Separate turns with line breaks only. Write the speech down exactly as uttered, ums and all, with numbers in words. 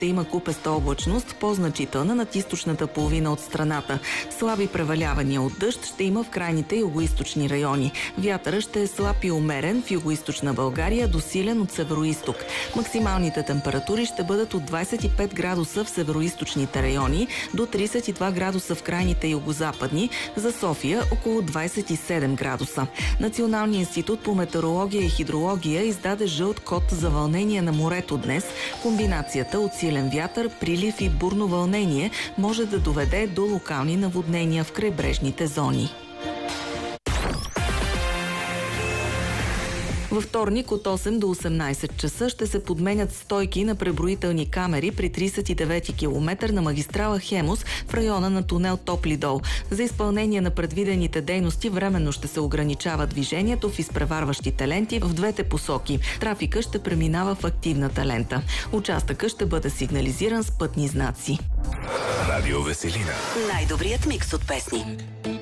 ще има купеста облачност, по-значителна над източната половина от страната. Слаби превалявания от дъжд ще има в крайните югоизточни райони. Вятърът ще е слаб и умерен в югоизточна България, до силен от североизток. Максималните температури ще бъдат от двадесет и пет градуса в североизточните райони до тридесет и два градуса в крайните югозападни, за София около двадесет и седем градуса. Националният институт по метеорология и хидрология издаде жълт код за вълнение на морето днес. Комбинацията от силен вятър, прилив и бурно вълнение може да доведе до локални наводнения в крайбрежните зони. Във вторник от осем до осемнадесет часа ще се подменят стойки на преброителни камери при тридесет и девети километър на магистрала Хемус в района на тунел Топли дол. За изпълнение на предвидените дейности временно ще се ограничава движението в изпреварващите ленти в двете посоки. Трафика ще преминава в активната лента. Участъкът ще бъде сигнализиран с пътни знаци.
Радио Веселина.
Най-добрият микс от песни.